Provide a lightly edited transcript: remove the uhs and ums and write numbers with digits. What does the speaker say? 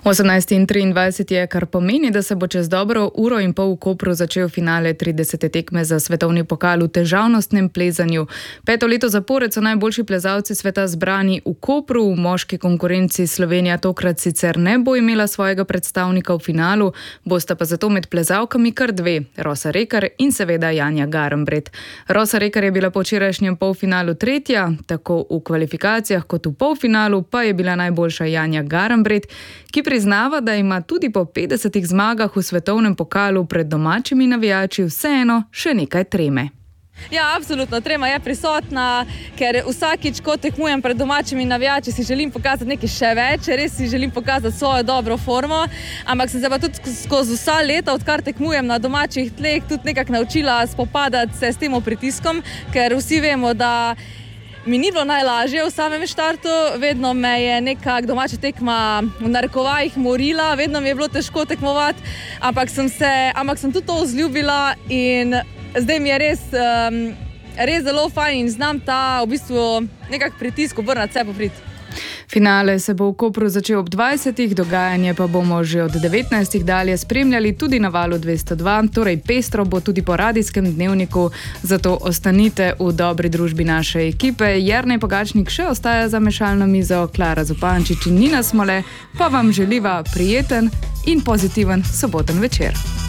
18:23 je, kar pomeni, da se bo čez dobro uro in pol v Kopru začel finale 30. tekme za svetovni pokal v težavnostnem plezanju. 5. leto zapored so najboljši plezalci sveta zbrani v Kopru. V moški konkurenci Slovenija tokrat sicer ne bo imela svojega predstavnika v finalu, bosta pa zato med plezalkami kar dve, Rosa Rekar in seveda Janja Garnbret. Rosa Rekar je bila po včerajšnjem polfinalu tretja, tako v kvalifikacijah kot v polfinalu pa je bila najboljša Janja Garnbret, ki priznava, da ima tudi po 50 zmagah v svetovnem pokalu pred domačimi navijači vseeno še nekaj treme. Ja, absolutno, trema je prisotna, ker vsakič, ko tekmujem pred domačimi navijači, si želim pokazati nekaj še več, res si želim pokazati svojo dobro formo, ampak sem se pa tudi skozi vsa leta, odkar tekmujem na domačih tleh, tudi nekako naučila spopadati se s tem pritiskom, ker vsi vemo, da mi ni bilo najlažje v samem štartu, vedno me je nekak domača tekma v narekovajih morila, vedno mi je bilo težko tekmovati, ampak sem tudi to vzljubila in zdaj mi je res zelo fajn in znam ta v bistvu nekak pritisk obrnati vse poprit. Finale se bo v Kopru začel ob 20, dogajanje pa bomo že od 19 dalje spremljali tudi na Valu 202, torej pestro bo tudi po radijskem dnevniku, zato ostanite v dobri družbi naše ekipe. Jernej Pogačnik še ostaja za mešalno mizo, Klara Zupančič in Nina Smole pa vam želiva prijeten in pozitiven soboten večer.